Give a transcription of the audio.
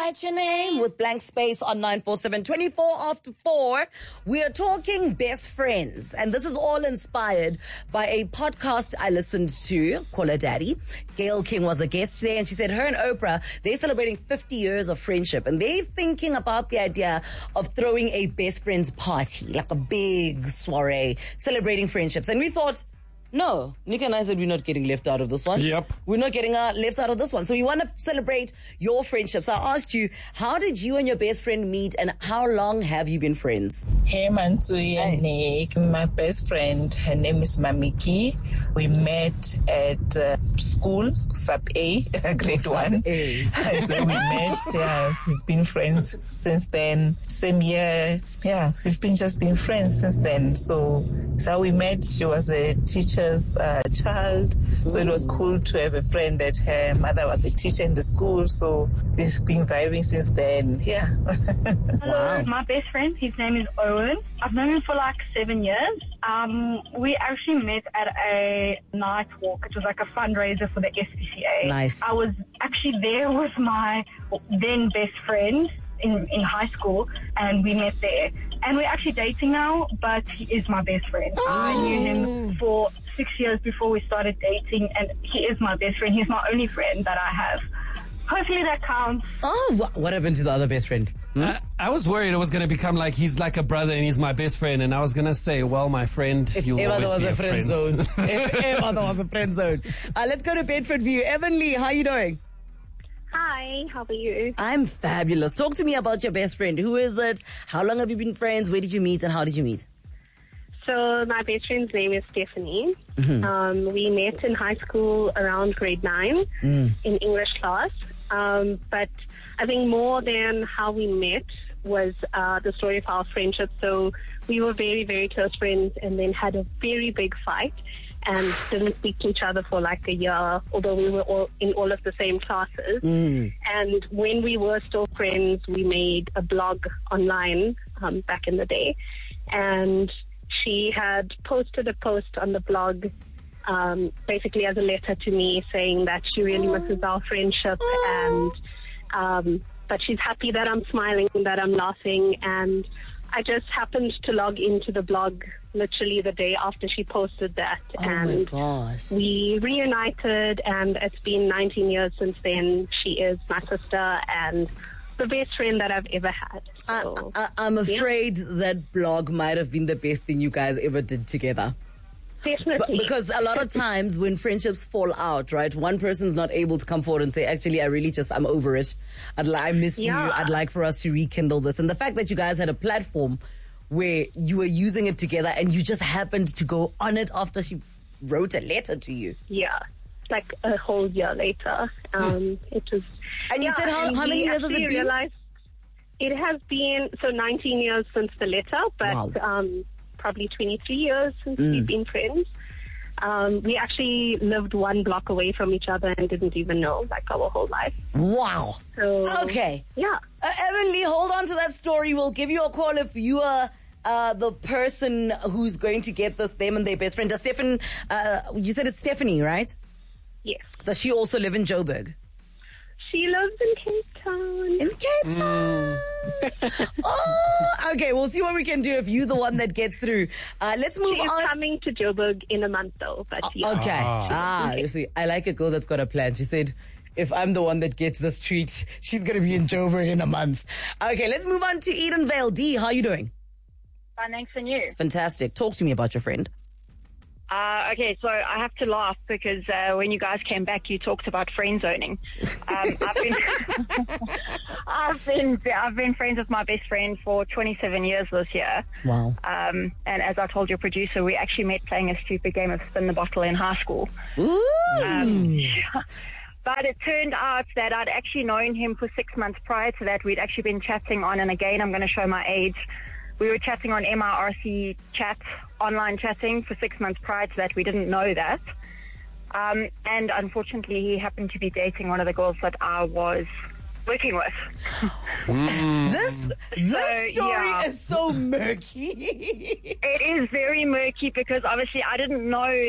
Write your name with blank space on 947. 24 after 4. We are talking best friends. And this is all inspired by a podcast I listened to, Call Her Daddy. Gayle King was a guest today, and she said her and Oprah, they're celebrating 50 years of friendship. And they're thinking about the idea of throwing a best friends party, like a big soiree, celebrating friendships. And we thought, no, Nick and I said we're not getting left out of this one. Yep. We're not getting left out of this one. So we want to celebrate your friendships. I asked you, how did you and your best friend meet, and how long have you been friends? Hey, Mansui and Nick. My best friend, her name is Mamiki. We met at school, Sub A, grade Sub 1. A. So we met, we've been friends since then. Same year, we've just been friends since then. So we met. She was a teacher's child, so it was cool to have a friend that her mother was a teacher in the school. So we've been vibing since then. Hello, my best friend, his name is Owen. I've known him for like 7 years. We actually met at a night walk. It was like a fundraiser for the SPCA. Nice. I was actually there with my then best friend in high school, and we met there. And we're actually dating now, but he is my best friend. Oh. I knew him for 6 years before we started dating, and he is my best friend. He's my only friend that I have. Hopefully that counts. Oh, what happened to the other best friend? I was worried it was going to become like he's like a brother and he's my best friend, and I was going to say, well, my friend, you'll Ever there always was be a friend zone. If ever there was a friend zone. Let's go to Bedford View. Evan Lee, how are you doing? Hi, how are you? I'm fabulous. Talk to me about your best friend. Who is it? How long have you been friends? Where did you meet, and how did you meet? So my best friend's name is Stephanie. We met in high school around grade 9 in English class. But I think more than how we met was the story of our friendship. So we were very, very close friends, and then had a very big fight and didn't speak to each other for like a year, although we were all in all of the same classes. And when we were still friends, we made a blog online back in the day. And she had posted a post on the blog basically as a letter to me, saying that she really misses our friendship, and but she's happy that I'm smiling, that I'm laughing. And I just happened to log into the blog literally the day after she posted that. My gosh. We reunited, and it's been 19 years since then. She is my sister and the best friend that I've ever had. So, I'm afraid that blog might have been the best thing you guys ever did together. Definitely. Because a lot of times when friendships fall out, right, one person's not able to come forward and say, actually, I'm over it. I miss you. I'd like for us to rekindle this. And the fact that you guys had a platform where you were using it together, and you just happened to go on it after she wrote a letter to you. Yeah. Like a whole year later. It was. And you said how many years has it been? It has been 19 years since the letter, but probably 23 years since we've been friends. We actually lived one block away from each other and didn't even know, like, our whole life. Wow. So, okay. Yeah. Evan Lee, hold on to that story. We'll give you a call if you are the person who's going to get this, them and their best friend. You said it's Stephanie, right? Yes. Does she also live in Joburg? She lives in Cape Town. In Cape Town. Okay, we'll see what we can do if you're the one that gets through. Let's move on. She's coming to Joburg in a month, though. But yeah. Okay. You see, I like a girl that's got a plan. She said, if I'm the one that gets this treat, she's going to be in Joburg in a month. Okay, let's move on to Edenvale. D, how are you doing? Fine, thanks, and you? Fantastic. Talk to me about your friend. Okay, so I have to laugh because when you guys came back, you talked about friend zoning. I've been friends with my best friend for 27 years this year. Wow. And as I told your producer, we actually met playing a stupid game of spin the bottle in high school. Ooh. But it turned out that I'd actually known him for 6 months prior to that. We'd actually been chatting on, and again, I'm going to show my age. We were chatting on MIRC chat, online chatting for 6 months prior to that. We didn't know that. And unfortunately, he happened to be dating one of the girls that I was working with. This story is so murky. It is very murky because obviously I didn't know